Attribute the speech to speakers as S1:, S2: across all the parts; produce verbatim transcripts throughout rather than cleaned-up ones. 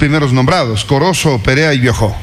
S1: primeros nombrados, Corozo, Perea y Biojó.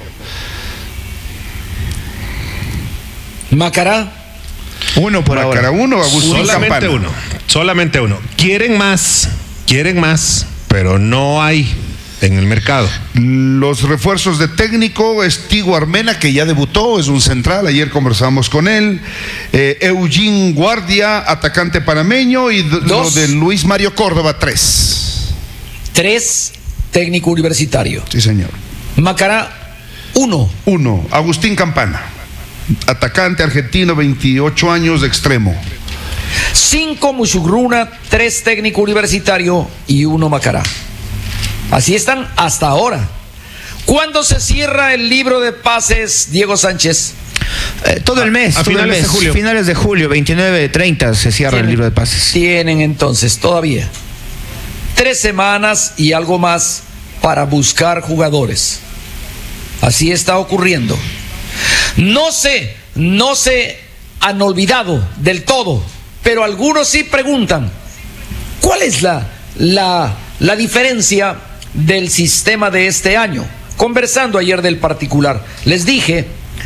S2: Macará.
S3: Uno por
S1: Macará
S3: ahora.
S1: uno, Agustín
S4: Solamente
S1: Campana.
S4: uno, solamente uno. Quieren más, quieren más, pero no hay en el mercado.
S1: Los refuerzos de técnico, Estigo Armena, que ya debutó, es un central, ayer conversamos con él, eh, Eugene Guardia, atacante panameño, y d- lo
S2: Dos.
S1: de Luis Mario Córdoba, tres.
S2: Tres, técnico universitario.
S1: Sí, señor.
S2: Macará, uno.
S1: Uno, Agustín Campana, atacante argentino, veintiocho años, de extremo.
S2: Cinco, Mushugruna, tres, técnico universitario y uno, Macará. Así están hasta ahora. ¿Cuándo se cierra el libro de pases, Diego Sánchez?
S3: Eh, todo el mes,
S4: A- a
S3: todo el
S4: finales
S3: mes.
S4: de julio.
S3: Finales de julio, veintinueve, treinta se cierra el
S2: Tienen-
S3: libro de pases.
S2: Tienen entonces todavía tres semanas y algo más para buscar jugadores. Así está ocurriendo. No sé, no se han olvidado del todo, pero algunos sí preguntan, ¿cuál es la, la, la diferencia del sistema de este año? Conversando ayer del particular, les dije,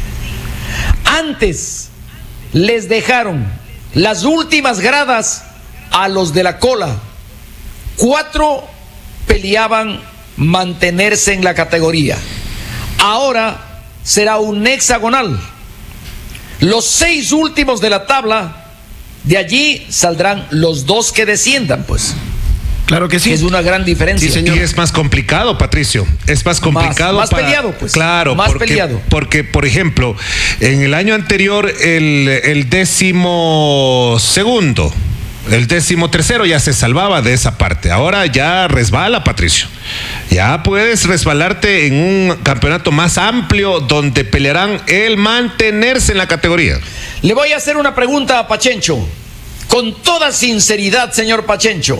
S2: antes les dejaron las últimas gradas a los de la cola. Cuatro peleaban mantenerse en la categoría. Ahora será un hexagonal. Los seis últimos de la tabla, de allí saldrán los dos que desciendan, pues.
S3: Claro que sí.
S2: Que es una gran diferencia.
S3: Sí, señor.
S4: Y es más complicado, Patricio. Es más complicado.
S2: más
S4: para-
S2: peleado, pues.
S4: Claro,
S2: Más
S4: porque,
S2: peleado.
S4: porque, por ejemplo, en el año anterior, el, el décimo segundo, el décimo tercero ya se salvaba de esa parte. Ahora ya resbala, Patricio. Ya puedes resbalarte en un campeonato más amplio donde pelearán el mantenerse en la categoría.
S2: Le voy a hacer una pregunta a Pachencho. Con toda sinceridad, señor Pachencho.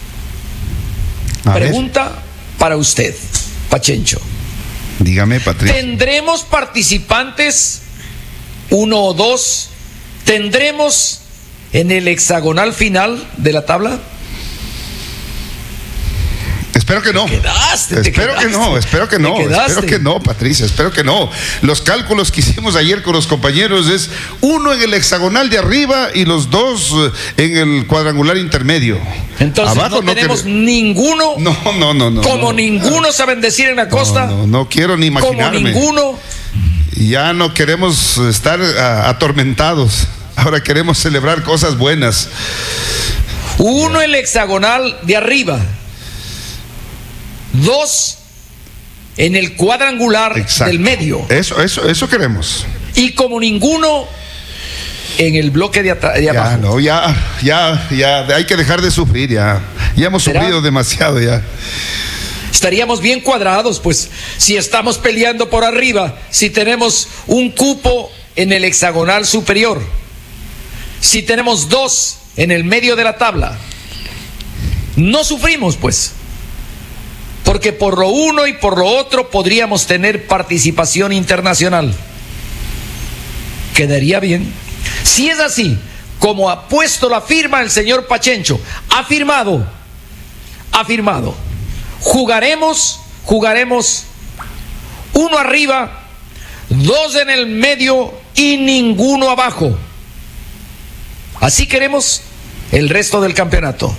S1: A ver,
S2: Pregunta para usted, Pachencho.
S1: dígame, Patricia.
S2: ¿Tendremos participantes, uno o dos? ¿Tendremos en el hexagonal final de la tabla?
S1: Espero que no.
S2: quedaste, te
S1: espero que
S2: quedaste.
S1: no, espero que
S2: Te
S1: no,
S2: quedaste.
S1: espero que no, Patricia, espero que no. Los cálculos que hicimos ayer con los compañeros es uno en el hexagonal de arriba y los dos eh, en el cuadrangular intermedio.
S2: Entonces
S1: Abajo
S2: no tenemos
S1: quere-
S2: ninguno,
S1: No, no, no, no.
S2: como
S1: no.
S2: ninguno saben decir en la costa,
S1: No, no, no quiero ni
S2: como
S1: imaginarme.
S2: ninguno.
S1: Ya no queremos estar ah, atormentados. Ahora queremos celebrar cosas buenas.
S2: Uno el hexagonal de arriba, dos en el cuadrangular
S1: Exacto.
S2: del medio,
S1: Eso, eso, eso queremos.
S2: y como ninguno en el bloque de, ata- de
S1: Ya,
S2: abajo.
S1: no, ya, ya, ya, hay que dejar de sufrir, ya. Ya hemos
S2: ¿Será?
S1: sufrido demasiado, ya.
S2: Estaríamos bien cuadrados, pues, si estamos peleando por arriba, si tenemos un cupo en el hexagonal superior, si tenemos dos en el medio de la tabla, no sufrimos, pues, porque por lo uno y por lo otro podríamos tener participación internacional. Quedaría bien. Si es así, como ha puesto la firma el señor Pachencho, ha firmado, ha firmado, jugaremos, jugaremos uno arriba, dos en el medio y ninguno abajo. Así queremos el resto del campeonato.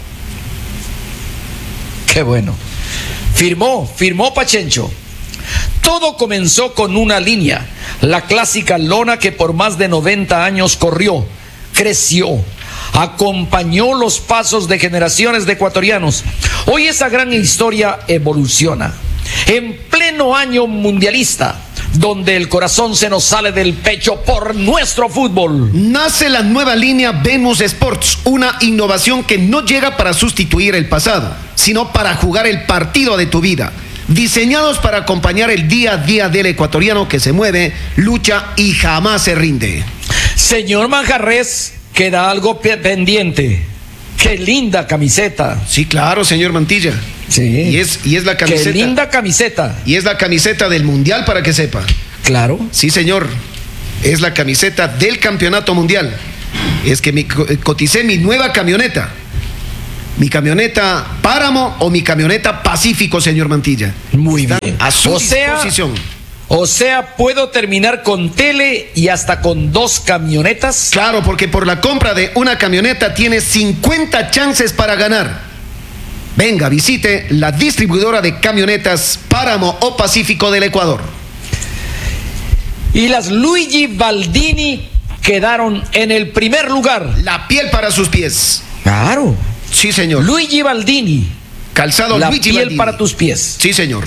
S2: Qué bueno. Firmó, firmó Pachencho. Todo comenzó con una línea, la clásica lona que por más de noventa años corrió, creció, acompañó los pasos de generaciones de ecuatorianos. Hoy esa gran historia evoluciona. En pleno año mundialista, donde el corazón se nos sale del pecho por nuestro fútbol.
S5: Nace la nueva línea Venus Sports, una innovación que no llega para sustituir el pasado, sino para jugar el partido de tu vida. Diseñados para acompañar el día a día del ecuatoriano que se mueve, lucha y jamás se rinde.
S2: Señor Manjarres, queda algo pe- pendiente. Qué linda camiseta.
S5: Sí, claro, señor Mantilla.
S2: Sí.
S5: Y es, y es la camiseta.
S2: Qué linda camiseta.
S5: Y es la camiseta del Mundial, para que sepa.
S2: Claro.
S5: Sí, señor. Es la camiseta del Campeonato Mundial. Es que me co- coticé mi nueva camioneta. ¿Mi camioneta Páramo o mi camioneta Pacífico, señor Mantilla?
S2: Muy
S5: Están
S2: bien.
S5: a su
S2: O sea,
S5: disposición.
S2: O sea, puedo terminar con tele y hasta con dos camionetas.
S5: Claro, porque por la compra de una camioneta tiene cincuenta chances para ganar. Venga, visite la distribuidora de camionetas Páramo o Pacífico del Ecuador.
S2: Y las Luigi Baldini quedaron en el primer lugar.
S5: La piel para sus pies.
S2: Claro.
S5: Sí, señor.
S2: Luigi Baldini.
S5: Calzado
S2: La
S5: Luigi
S2: piel
S5: Baldini.
S2: para tus pies.
S5: Sí, señor.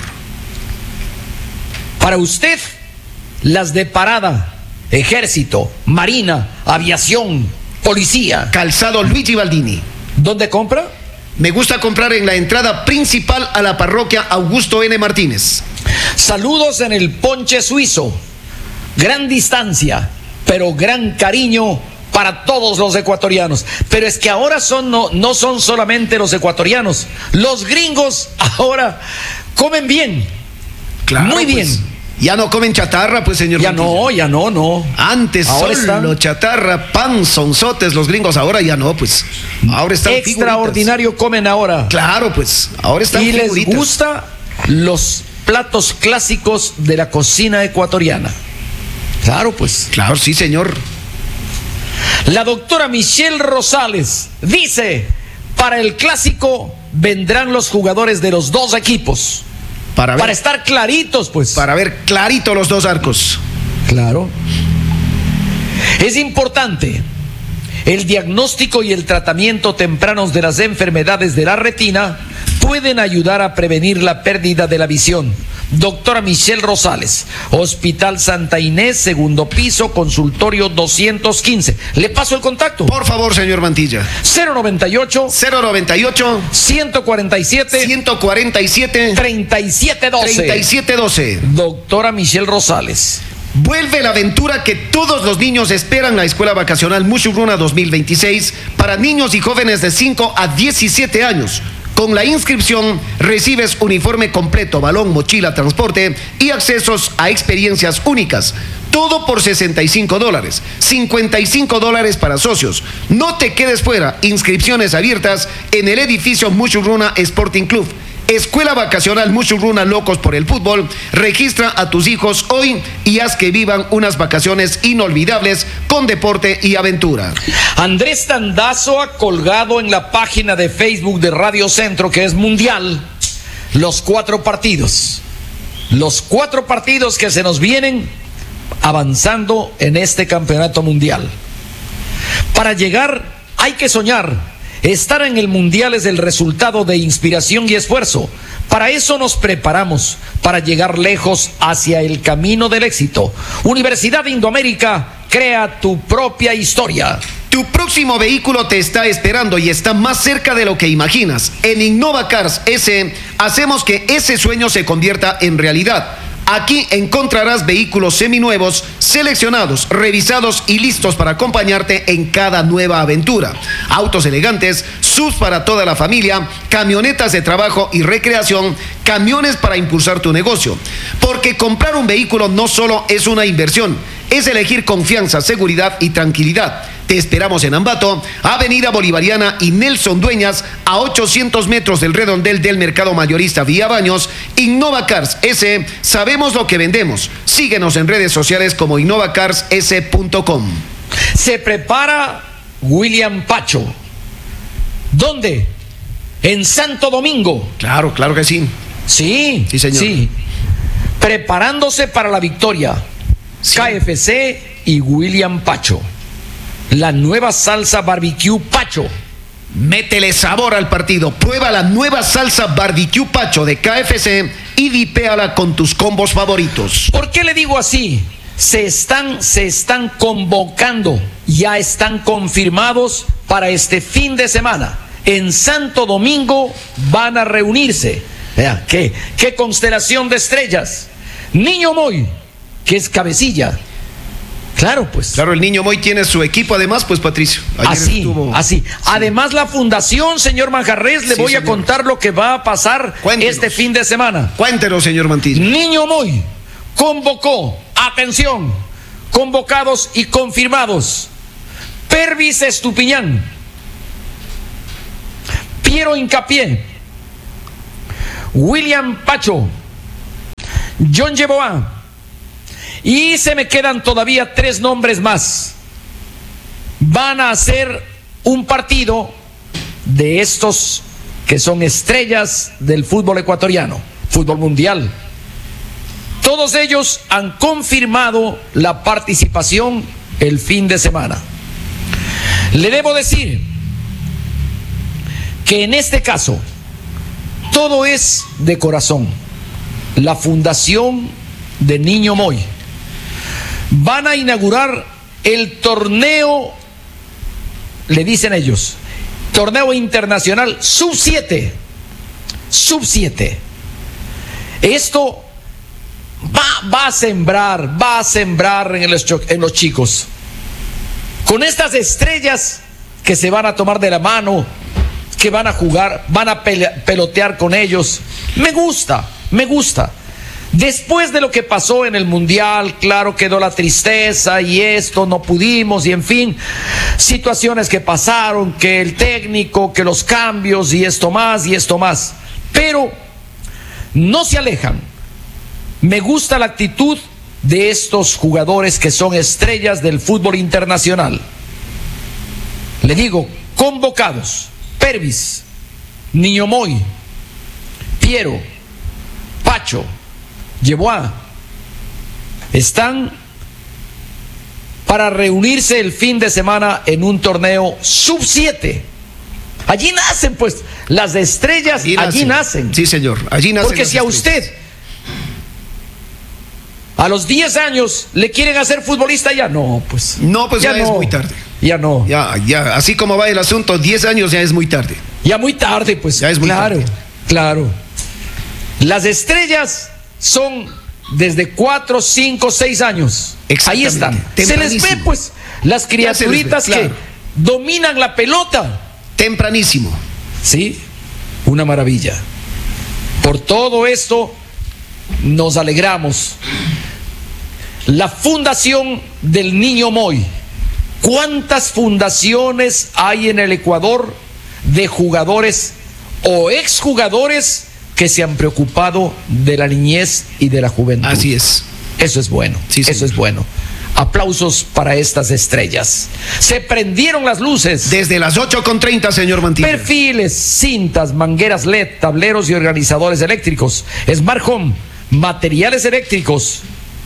S2: Para usted, las de parada, ejército, marina, aviación, policía.
S5: Calzado Luigi Baldini.
S2: ¿Dónde compra?
S5: Me gusta comprar en la entrada principal a la parroquia Augusto N. Martínez.
S2: Saludos en el Ponche Suizo. Gran distancia, pero gran cariño para todos los ecuatorianos. Pero es que ahora son no, no son solamente los ecuatorianos. Los gringos ahora comen bien.
S5: Claro,
S2: Muy bien.
S5: pues, ya no comen chatarra, pues, señor
S2: Ya
S5: Mantilla.
S2: no, ya no, no.
S5: Antes
S2: Ahora
S5: solo
S2: están-
S5: chatarra, pan, sonzotes, los gringos. Ahora ya no, pues. Ahora están
S2: Extraordinario comen ahora.
S5: figuritas. Claro, pues. Ahora están
S2: Y les
S5: figuritas.
S2: gusta los platos clásicos de la cocina ecuatoriana. Claro, pues.
S5: Claro, sí, señor.
S2: La doctora Michelle Rosales dice, para el clásico vendrán los jugadores de los dos equipos.
S5: Para ver,
S2: Para estar claritos, pues.
S5: para ver clarito los dos arcos.
S2: Claro. Es importante el diagnóstico y el tratamiento tempranos de las enfermedades de la retina pueden ayudar a prevenir la pérdida de la visión. Doctora Michelle Rosales, Hospital Santa Inés, segundo piso, consultorio doscientos quince. Le paso el contacto.
S5: Por favor, señor Mantilla.
S2: cero noventa y ocho,
S5: cero noventa y ocho,
S2: ciento cuarenta y siete,
S5: ciento cuarenta y siete,
S2: treinta y siete doce.
S5: treinta y siete doce.
S2: Doctora Michelle Rosales.
S5: Vuelve la aventura que todos los niños esperan, la Escuela Vacacional Mushuruna dos mil veintiséis para niños y jóvenes de cinco a diecisiete años. Con la inscripción recibes uniforme completo, balón, mochila, transporte y accesos a experiencias únicas. Todo por sesenta y cinco dólares, cincuenta y cinco dólares para socios. No te quedes fuera, inscripciones abiertas en el edificio Mushuruna Sporting Club. Escuela Vacacional Mushuruna Locos por el Fútbol. Registra a tus hijos hoy y haz que vivan unas vacaciones inolvidables con deporte y aventura.
S2: Andrés Tandazo ha colgado en la página de Facebook de Radio Centro, que es mundial, los cuatro partidos. Los cuatro partidos que se nos vienen avanzando en este campeonato mundial. Para llegar hay que soñar. Estar en el mundial es el resultado de inspiración y esfuerzo. Para eso nos preparamos, para llegar lejos hacia el camino del éxito. Universidad de Indoamérica, crea tu propia historia.
S5: Tu próximo vehículo te está esperando y está más cerca de lo que imaginas. En Innova Cars S hacemos que ese sueño se convierta en realidad. Aquí encontrarás vehículos seminuevos, seleccionados, revisados y listos para acompañarte en cada nueva aventura. Autos elegantes, S U Vs para toda la familia, camionetas de trabajo y recreación, camiones para impulsar tu negocio. Porque comprar un vehículo no solo es una inversión, es elegir confianza, seguridad y tranquilidad. Te esperamos en Ambato, Avenida Bolivariana y Nelson Dueñas, a ochocientos metros del redondel del Mercado Mayorista Vía Baños. Innova Cars S, sabemos lo que vendemos. Síguenos en redes sociales como innova cars s punto com.
S2: Se prepara William Pacho. ¿Dónde? En Santo Domingo.
S5: Claro, claro que sí.
S2: Sí,
S5: Sí, señor.
S2: sí. Preparándose para la victoria.
S5: Sí.
S2: K F C y William Pacho. La nueva salsa barbecue Pacho.
S5: Métele sabor al partido. Prueba la nueva salsa barbecue Pacho de K F C y dipéala con tus combos favoritos.
S2: ¿Por qué le digo así? Se están, se están convocando, ya están confirmados para este fin de semana. En Santo Domingo van a reunirse. Vea, qué, qué constelación de estrellas. Niño Moy, que es cabecilla. Claro, pues.
S5: Claro, el Niño Moy tiene su equipo además, pues, Patricio. Ayer
S2: Así,
S5: estuvo-
S2: así. Además, la fundación, señor Manjarres, le
S5: Sí,
S2: voy a
S5: señor.
S2: contar lo que va a pasar
S5: Cuéntenos.
S2: este fin de semana.
S5: Cuéntenos, señor Mantilla.
S2: Niño Moy convocó, atención, convocados y confirmados: Pervis Estupiñán, Piero Hincapié, William Pacho, John Yeboah, y se me quedan todavía tres nombres más. Van a hacer un partido de estos que son estrellas del fútbol ecuatoriano, fútbol mundial. Todos ellos han confirmado la participación el fin de semana. Le debo decir que en este caso todo es de corazón. La Fundación de Niño Moy van a inaugurar el torneo, le dicen ellos, torneo internacional sub siete, sub siete. Esto va, va a sembrar, va a sembrar en los, en los chicos. Con estas estrellas que se van a tomar de la mano, que van a jugar, van a pelotear con ellos. Me gusta, me gusta. Después de lo que pasó en el Mundial, claro, quedó la tristeza y esto, no pudimos, y en fin, situaciones que pasaron, que el técnico, que los cambios, y esto más, y esto más. Pero no se alejan. Me gusta la actitud de estos jugadores que son estrellas del fútbol internacional. Le digo, convocados: Pervis, Niño Moy, Piero, Pacho, Yeboah, están para reunirse el fin de semana en un torneo sub siete. Allí nacen, pues, las estrellas, allí, allí nacen.
S5: nacen. Sí, señor, allí nacen.
S2: Porque si a usted a los diez años le quieren hacer futbolista, ya no, pues.
S5: No, pues ya, ya no, es muy tarde.
S2: Ya no.
S5: Ya, ya, así como va el asunto, diez años ya es muy tarde.
S2: Ya muy tarde, pues.
S5: Ya es muy
S2: claro,
S5: tarde.
S2: Claro. Las estrellas son desde cuatro, cinco, seis años. Ahí están. Se les ve, pues, las criaturitas ve, claro, que dominan la pelota.
S5: Tempranísimo.
S2: Sí, una maravilla. Por todo esto nos alegramos. La Fundación del Niño Moy. ¿Cuántas fundaciones hay en el Ecuador de jugadores o exjugadores que se han preocupado de la niñez y de la juventud?
S5: Así es.
S2: Eso es bueno,
S5: sí,
S2: eso
S5: señor.
S2: es bueno. Aplausos para estas estrellas. Se prendieron las luces.
S5: Desde las ocho con treinta, señor Mantilla.
S2: Perfiles, cintas, mangueras L E D, tableros y organizadores eléctricos, Smart Home, materiales eléctricos.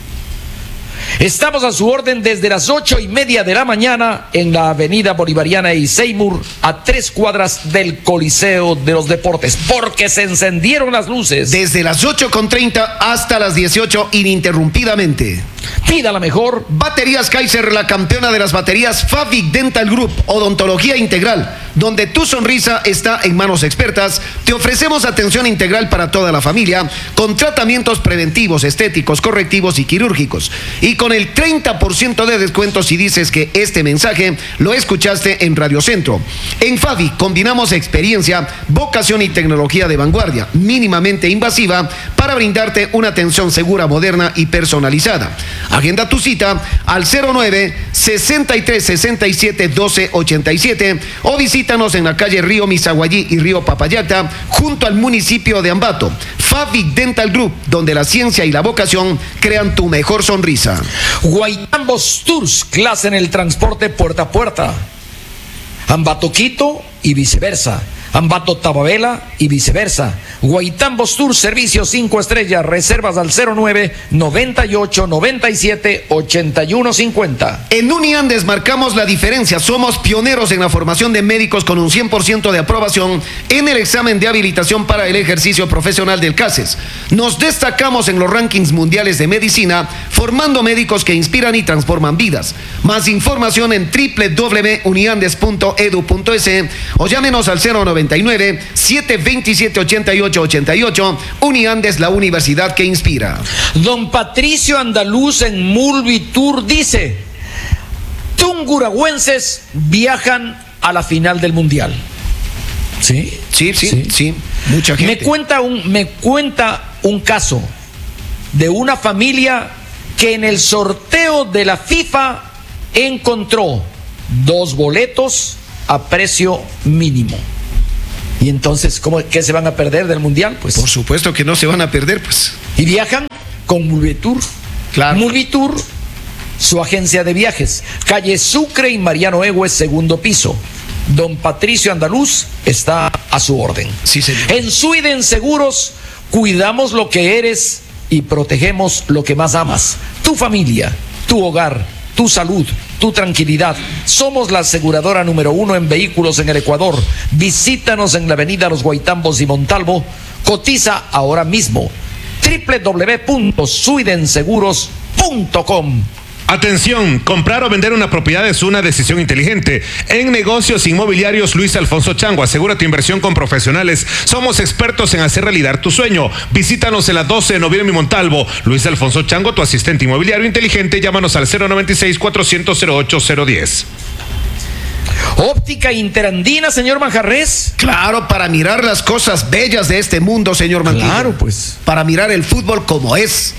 S2: Estamos a su orden desde las ocho y media de la mañana en la avenida Bolivariana y Seymour, a tres cuadras del Coliseo de los Deportes, porque se encendieron las luces.
S5: Desde las ocho con treinta hasta las dieciocho, ininterrumpidamente.
S2: Pida la mejor.
S5: Baterías Kaiser, la campeona de las baterías. Favic Dental Group, odontología integral, donde tu sonrisa está en manos expertas. Te ofrecemos atención integral para toda la familia, con tratamientos preventivos, estéticos, correctivos y quirúrgicos. Y con el treinta por ciento de descuento si dices que este mensaje lo escuchaste en Radio Centro. En Favic combinamos experiencia, vocación y tecnología de vanguardia, mínimamente invasiva, para brindarte una atención segura, moderna y personalizada. Agenda tu cita al cero nueve, sesenta y tres, sesenta y siete, doce, ochenta y siete o visítanos en la calle Río Misaguayí y Río Papayacta, junto al municipio de Ambato. Favic Dental Group, donde la ciencia y la vocación crean tu mejor sonrisa.
S2: Guaitambos Tours, clase en el transporte puerta a puerta. Ambato Quito y viceversa. Ambato Tababela y viceversa. Guaitambos Tours, servicio cinco estrellas, reservas al cero nueve, noventa y ocho, noventa y siete, ochenta y uno cincuenta.
S5: En Uniandes marcamos la diferencia. Somos pioneros en la formación de médicos con un cien por ciento de aprobación en el examen de habilitación para el ejercicio profesional del CASES. Nos destacamos en los rankings mundiales de medicina, formando médicos que inspiran y transforman vidas. Más información en doble u doble u doble u punto uniandes punto edu punto es o llámenos al cero noventa y nueve, siete veintisiete, ochenta y ocho ochenta y ocho. Uniandes, la universidad que inspira.
S2: Don Patricio Andaluz en Mulvi Tour dice: tunguragüenses viajan a la final del mundial. ¿Sí?
S5: Sí, sí, sí, sí. Mucha gente.
S2: Me cuenta un, me cuenta un caso de una familia que en el sorteo de la FIFA encontró dos boletos a precio mínimo. Y entonces, ¿cómo, ¿qué se van a perder del Mundial? Pues,
S5: Por supuesto que no se van a perder, pues.
S2: y viajan con Mulvitour.
S5: Claro.
S2: Mulvitour, su agencia de viajes. Calle Sucre y Mariano Egues, segundo piso. Don Patricio Andaluz está a su orden.
S5: Sí, señor.
S2: En Suiden Seguros, cuidamos lo que eres y protegemos lo que más amas. Tu familia, tu hogar, tu salud, tu tranquilidad. Somos la aseguradora número uno en vehículos en el Ecuador. Visítanos en la avenida Los Guaitambos y Montalvo. Cotiza ahora mismo. doble u doble u doble u punto suiden seguros punto com.
S4: Atención, comprar o vender una propiedad es una decisión inteligente. En negocios inmobiliarios, Luis Alfonso Chango, asegura tu inversión con profesionales. Somos expertos en hacer realidad tu sueño. Visítanos en la doce de noviembre en Montalvo. Luis Alfonso Chango, tu asistente inmobiliario inteligente. Llámanos al cero noventa y seis, cuatrocientos, cero ocho cero diez.
S2: Óptica Interandina, señor Manjarres.
S5: Claro, para mirar las cosas bellas de este mundo, señor Mantilla.
S2: Claro, pues.
S5: Para mirar el fútbol como es.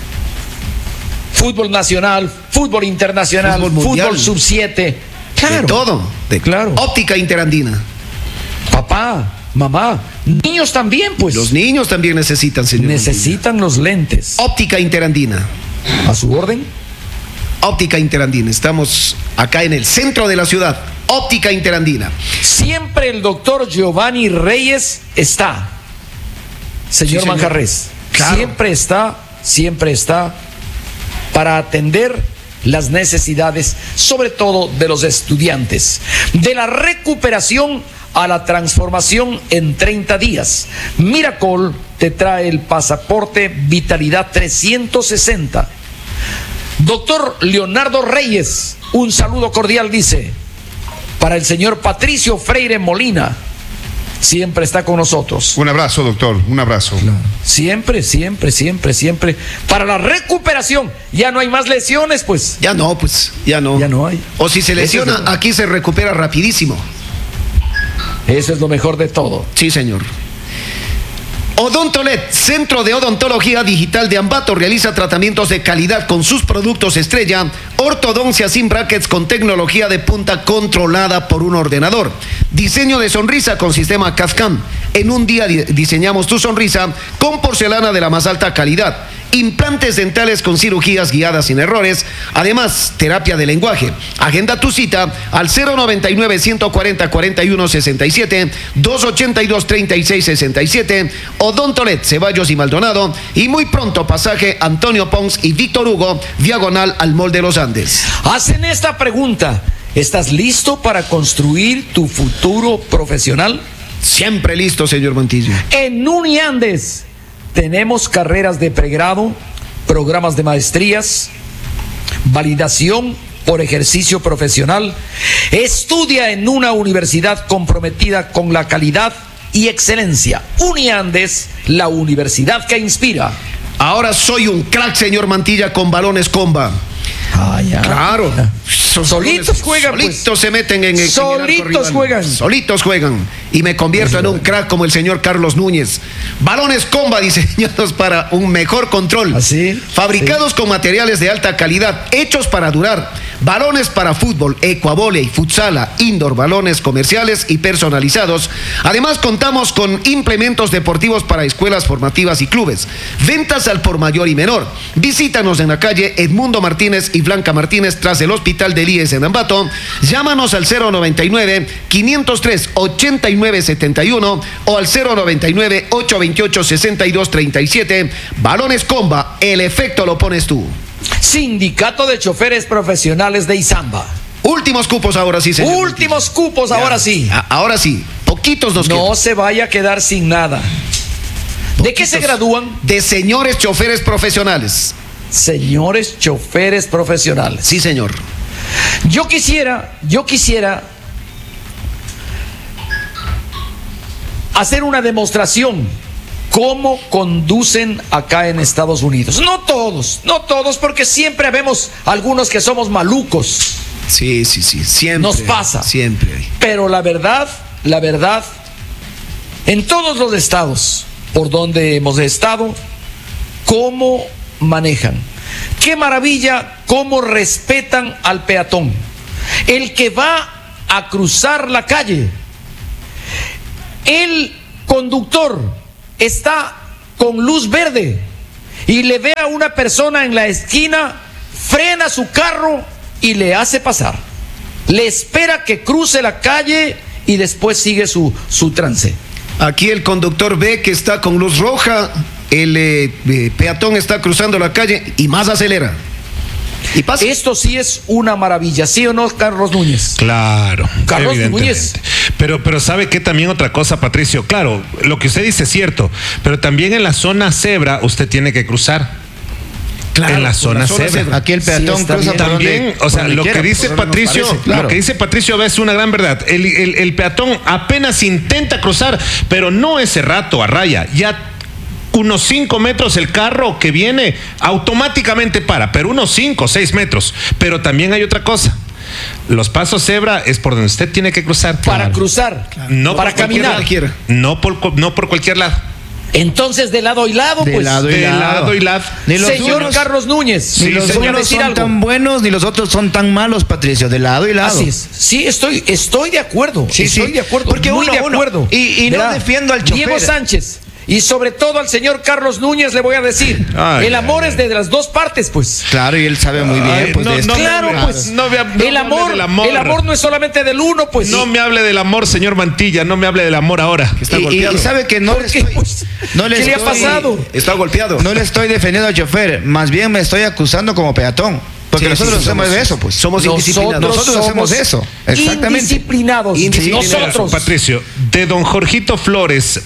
S2: Fútbol nacional, fútbol internacional,
S5: Fútbol
S2: fútbol,
S5: mundial.
S2: sub siete. Claro.
S5: De todo. De
S2: Claro.
S5: Óptica Interandina.
S2: Papá, mamá, niños también, pues.
S5: Los niños también necesitan, señor
S2: necesitan los lentes.
S5: Mantilla. Óptica Interandina.
S2: A su orden.
S5: Óptica Interandina. Estamos acá en el centro de la ciudad. Óptica Interandina.
S2: Siempre el doctor Giovanni Reyes está. Señor,
S5: Sí, señor.
S2: Manjarres.
S5: Claro.
S2: Siempre está, siempre está para atender las necesidades, sobre todo de los estudiantes. De la recuperación a la transformación en treinta días. Miracol te trae el pasaporte Vitalidad trescientos sesenta. Doctor Leonardo Reyes, un saludo cordial, dice, para el señor Patricio Freire Molina. Siempre está con nosotros.
S1: Un abrazo, doctor, un abrazo.
S2: Siempre, siempre, siempre, siempre. Para la recuperación. Ya no hay más lesiones, pues.
S5: Ya no, pues, ya no.
S2: Ya no hay.
S5: O si se
S2: Eso es
S5: lesiona,
S2: verdad.
S5: aquí se recupera rapidísimo.
S2: Eso es lo mejor de todo.
S5: Sí, señor. Odontolet, Centro de Odontología Digital de Ambato, realiza tratamientos de calidad con sus productos estrella, ortodoncia sin brackets con tecnología de punta controlada por un ordenador, diseño de sonrisa con sistema C A D/C A M. En un día di- diseñamos tu sonrisa con porcelana de la más alta calidad, implantes dentales con cirugías guiadas sin errores, además terapia de lenguaje. Agenda tu cita al cero noventa y nueve, ciento cuarenta, cuarenta y uno sesenta y siete, doscientos ochenta y dos, treinta y seis sesenta y siete, Odontolet, Ceballos y Maldonado, y muy pronto pasaje Antonio Pons y Víctor Hugo, diagonal al Mall de los Andes.
S2: Hacen esta pregunta. ¿Estás listo para construir tu futuro profesional?
S5: Siempre listo, señor Montillo.
S2: En Uniandes tenemos carreras de pregrado, programas de maestrías, validación por ejercicio profesional. Estudia en una universidad comprometida con la calidad y excelencia. Uniandes, la universidad que inspira.
S5: Ahora soy un crack, señor Mantilla, con balones comba.
S2: Ah, ya.
S5: Claro. Esos
S2: Solitos
S5: balones
S2: juegan, pues.
S5: Solitos se meten en el en el arco
S2: Solitos
S5: rival.
S2: juegan.
S5: Solitos juegan. Y me convierto en un crack como el señor Carlos Núñez. Balones comba diseñados para un mejor control.
S2: ¿Así?
S5: Fabricados con materiales de alta calidad, hechos para durar. Balones para fútbol, ecuavóley, futsala, indoor, balones comerciales y personalizados. Además, contamos con implementos deportivos para escuelas formativas y clubes. Ventas al por mayor y menor. Visítanos en la calle Edmundo Martínez y Blanca Martínez, tras el Hospital del I E S en Ambato. Llámanos al cero noventa y nueve, quinientos tres, ochenta y nueve setenta y uno o al cero noventa y nueve, ochocientos veintiocho, sesenta y dos treinta y siete. Balones Comba, el efecto lo pones tú.
S2: Sindicato de Choferes Profesionales de Izamba.
S5: Últimos cupos ahora sí, señor.
S2: Últimos cupos,
S5: Ya.
S2: ahora sí.
S5: A- Ahora sí, poquitos nos
S2: No
S5: quedan.
S2: se vaya a quedar sin nada. ¿De qué se
S5: Poquitos.
S2: gradúan?
S5: De señores choferes profesionales.
S2: Señores choferes profesionales.
S5: Sí, señor.
S2: Yo quisiera, yo quisiera hacer una demostración cómo conducen acá en Estados Unidos. No todos, no todos, porque siempre vemos algunos que somos malucos.
S5: Sí, sí, sí. Siempre.
S2: Nos pasa.
S5: Siempre.
S2: Pero la verdad, la verdad, en todos los estados por donde hemos estado, cómo manejan. Qué maravilla, cómo respetan al peatón. El que va a cruzar la calle, el conductor está con luz verde y le ve a una persona en la esquina, frena su carro y le hace pasar. Le espera que cruce la calle y después sigue su, su trance.
S5: Aquí el conductor ve que está con luz roja, el eh, eh, peatón está cruzando la calle y más acelera. Y pasa.
S2: Esto sí es una maravilla, ¿sí o no, Carlos Núñez?
S4: Claro,
S2: Carlos
S4: evidentemente.
S2: Núñez.
S4: Pero, pero sabe que también otra cosa, Patricio. Claro, lo que usted dice es cierto, pero también en la zona cebra usted tiene que cruzar.
S5: Claro,
S4: en la
S5: por
S4: zona,
S5: la zona
S4: cebra.
S5: cebra.
S3: Aquí el peatón
S2: Sí, está
S3: cruza
S2: bien.
S3: por
S4: También,
S3: donde-
S4: o sea,
S3: por donde
S4: lo
S3: quiera,
S4: que dice
S3: por donde nos
S4: Patricio,
S3: parece, claro.
S4: lo que dice Patricio es una gran verdad. El, el, el peatón apenas intenta cruzar, pero no ese rato a raya. Ya unos cinco metros el carro que viene automáticamente para, pero unos cinco, seis metros. Pero también hay otra cosa. Los pasos cebra es por donde usted tiene que cruzar.
S2: Para cruzar,
S4: No
S2: para
S4: por cualquier
S2: caminar.
S5: Cualquiera.
S4: No por, no por cualquier lado.
S2: Entonces, de lado y lado,
S3: De
S2: pues.
S3: lado y
S4: De
S3: lado.
S4: lado y lado.
S3: Ni los
S2: Señor
S3: unos-
S2: Carlos Núñez,
S3: Ni
S4: Sí,
S3: los
S4: señor.
S2: voy a
S3: unos
S2: decir
S3: son
S2: algo.
S3: tan buenos, ni los otros son tan malos, Patricio, de lado y lado.
S2: Así es. Sí, estoy, estoy de acuerdo.
S3: Sí,
S2: estoy
S3: sí.
S2: de acuerdo.
S3: Porque
S2: muy
S3: uno-
S2: de
S3: uno-
S2: acuerdo.
S3: y- y no
S2: Verá,
S3: defiendo al chofer.
S2: Diego Sánchez. Y sobre todo al señor Carlos Núñez le voy a decir,
S4: Ay,
S2: el amor
S4: ay,
S2: es de las dos partes, pues.
S3: Claro, y él sabe muy bien.
S4: Ay,
S3: pues,
S4: no,
S3: de esto.
S4: no me
S2: Claro,
S4: hable-
S2: pues.
S4: no me hab- no me
S2: el
S4: hable
S2: amor,
S4: del amor.
S2: el amor no es solamente del uno, pues.
S4: No
S2: sí.
S4: me hable del amor, señor Mantilla, no me hable del amor ahora.
S5: Está
S3: Y- y,
S5: golpeado.
S3: y sabe que no
S2: ¿Por
S3: le
S2: qué,
S3: estoy,
S2: pues?
S3: no le
S2: ¿Qué le ha
S3: estoy-
S2: pasado?
S5: Está golpeado.
S3: No le estoy defendiendo al chofer, más bien me estoy acusando como peatón. Porque
S5: Sí,
S3: nosotros
S5: sí, sí,
S3: hacemos
S5: somos-
S3: eso, pues.
S5: somos indisciplinados.
S3: Nosotros hacemos
S2: somos
S3: eso, exactamente.
S2: Indisciplinados.
S5: Indisciplinados.
S2: Nosotros.
S4: Patricio, de don Jorgito Flores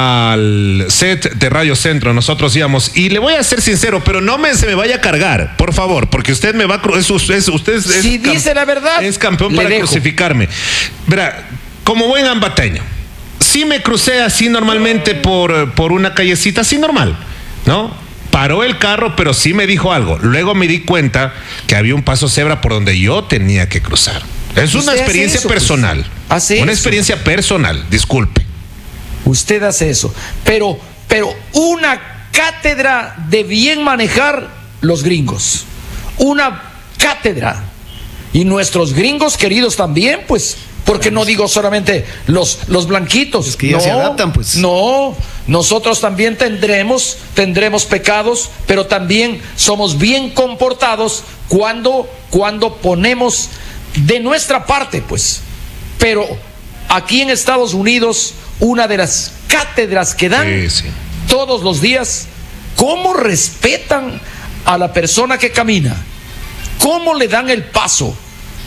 S4: al set de Radio Centro, nosotros íbamos, y le voy a ser sincero, pero no me, se me vaya a cargar, por favor, porque usted me va a cru- es, es- usted es,
S2: Si
S4: es cam-
S2: dice la verdad,
S4: es campeón
S2: le
S4: para
S2: dejo.
S4: crucificarme. Verá, como buen ambateño, sí me crucé así normalmente por, por una callecita así normal, ¿no? Paró el carro, pero sí me dijo algo. Luego me di cuenta que había un paso cebra por donde yo tenía que cruzar. Es una
S2: Usted hace
S4: experiencia
S2: eso, pues.
S4: personal.
S2: Hace
S4: una
S2: eso.
S4: experiencia personal, disculpe.
S2: Usted hace eso. Pero, pero una cátedra de bien manejar los gringos. Una cátedra. Y nuestros gringos queridos también, pues. Porque no digo solamente los, los blanquitos.
S5: Es que ya
S2: no,
S5: se adaptan, pues.
S2: No, nosotros también tendremos, tendremos pecados, pero también somos bien comportados cuando, cuando ponemos de nuestra parte, pues. Pero aquí en Estados Unidos, una de las cátedras que dan
S4: Sí, sí.
S2: todos los días, cómo respetan a la persona que camina, cómo le dan el paso.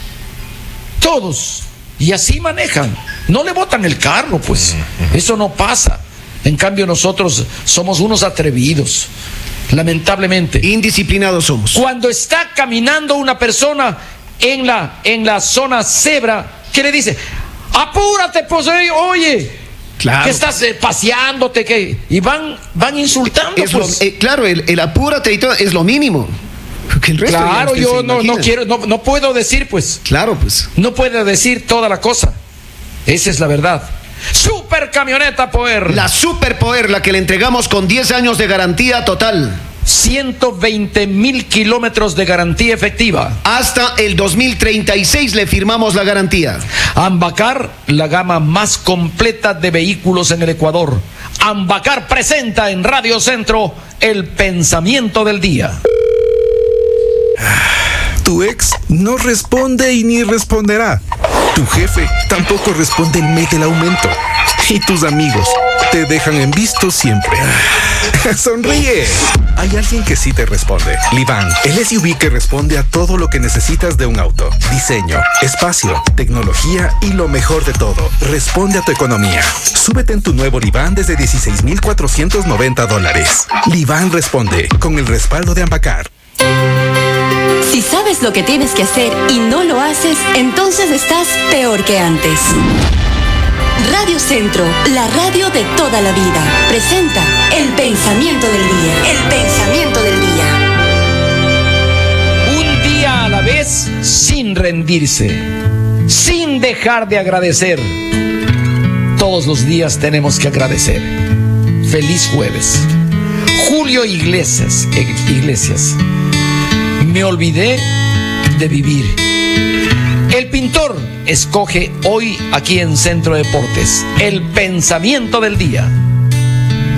S2: Todos. Y así manejan. No le botan el carro, pues. Eso no pasa. En cambio, nosotros somos unos atrevidos. Lamentablemente.
S5: Indisciplinados somos.
S2: Cuando está caminando una persona en la, en la zona cebra, ¿qué le dice? Apúrate, pues, oye, oye,
S5: Claro.
S2: que estás eh, paseándote, que y van, van insultando,
S5: Es lo-
S2: pues.
S5: eh, claro, el, el apúrate y todo es lo mínimo. Porque el resto ya
S2: Claro,
S5: usted
S2: yo
S5: se
S2: no, no
S5: imagina.
S2: quiero, no, no puedo decir, pues,
S5: Claro, pues.
S2: no puedo decir toda la cosa. Esa es la verdad. Super camioneta Power.
S5: La Super Power, la que le entregamos con diez años de garantía total.
S2: ciento veinte mil kilómetros de garantía efectiva.
S5: Hasta el dos mil treinta y seis le firmamos la garantía.
S2: Ambacar, la gama más completa de vehículos en el Ecuador. Ambacar presenta en Radio Centro el pensamiento del día.
S6: Tu ex no responde y ni responderá. Tu jefe tampoco responde el mes del aumento. Y tus amigos te dejan en visto siempre. Sonríe. Hay alguien que sí te responde. Livan, el S U V que responde a todo lo que necesitas de un auto. Diseño, espacio, tecnología y lo mejor de todo. Responde a tu economía. Súbete en tu nuevo Livan desde dieciséis mil cuatrocientos noventa dólares. Livan responde con el respaldo de Ambacar.
S7: Si sabes lo que tienes que hacer y no lo haces, entonces estás peor que antes. Radio Centro, la radio de toda la vida, presenta el pensamiento del día. El pensamiento del día.
S2: Un día a la vez sin rendirse, sin dejar de agradecer. Todos los días tenemos que agradecer. Feliz jueves. Julio Iglesias, eh, Iglesias. Me olvidé de vivir. El pintor escoge hoy aquí en Centro Deportes el pensamiento del día.